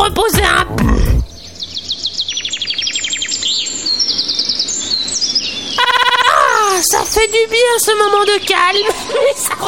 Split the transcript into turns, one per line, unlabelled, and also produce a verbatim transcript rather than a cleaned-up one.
reposer un peu. Ah, ça fait du bien ce moment de calme. Ça